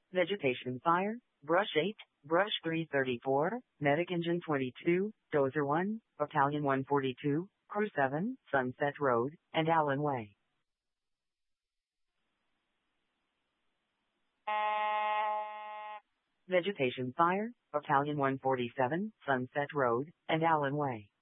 Vegetation Fire, Brush 8, Brush 334, Medic Engine 22, Dozer 1, Battalion 142, Crew 7, Sunset Road, and Allen Way. Vegetation Fire, Battalion 147, Sunset Road, and Allen Way.